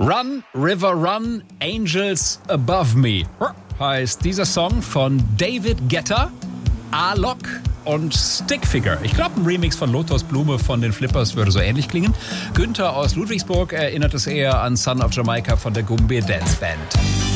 Run, River Run, Angels Above Me heißt dieser Song von David Guetta, Alok und Stickfigure. Ich glaube, ein Remix von Lotus Blume von den Flippers würde so ähnlich klingen. Günther aus Ludwigsburg erinnert es eher an Son of Jamaica von der Goombay Dance Band.